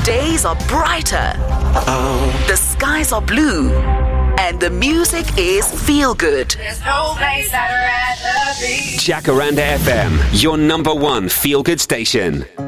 days are brighter. The skies are blue. And the music is feel good. There's no place I'd rather be. Jacaranda FM, your number one feel good station.